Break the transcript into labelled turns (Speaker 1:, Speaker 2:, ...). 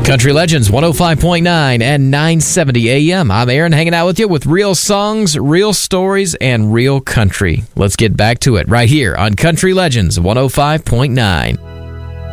Speaker 1: Country Legends 105.9 and 970 AM. I'm Aaron, hanging out with you with real songs, real stories, and real country. Let's get back to it right here on Country Legends 105.9.